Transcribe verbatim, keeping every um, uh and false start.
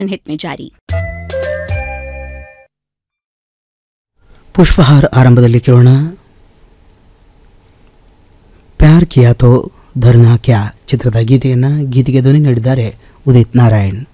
हित में जारी. ಪುಷ್ಪಹಾರ್ ಆರಂಭದಲ್ಲಿ ಕೇಳೋಣ ಪ್ಯಾರ್ ಕಿಯಾ ತೋ ಧರ್ನಾ ಕ್ಯಾ ಚಿತ್ರದ ಗೀತೆಯನ್ನು ಗೀತೆಗೆ ಧ್ವನಿ ನೀಡಿದ್ದಾರೆ ಉದಿತ್ ನಾರಾಯಣ್.